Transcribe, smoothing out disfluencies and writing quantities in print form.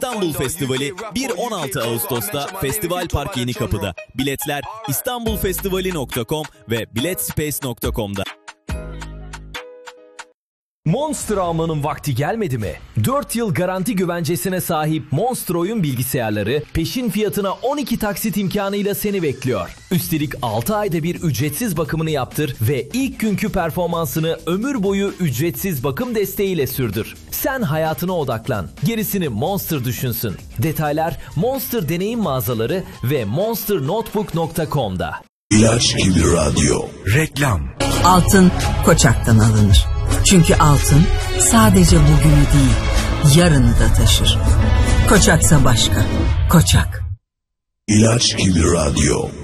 İstanbul Festivali 1-16 Ağustos'ta Festival Park Yenikapı'da. Biletler istanbulfestivali.com ve biletspace.com'da. Monster almanın vakti gelmedi mi? 4 yıl garanti güvencesine sahip Monster oyun bilgisayarları peşin fiyatına 12 taksit imkanıyla seni bekliyor. Üstelik 6 ayda bir ücretsiz bakımını yaptır ve ilk günkü performansını ömür boyu ücretsiz bakım desteğiyle sürdür. Sen hayatına odaklan, gerisini Monster düşünsün. Detaylar Monster deneyim mağazaları ve monsternotebook.com'da. İlaç gibi radyo. Reklam. Altın Koçak'tan alınır. Çünkü altın sadece bugünü değil, yarını da taşır. Koçaksa başka. Koçak. İlaç gibi radyo.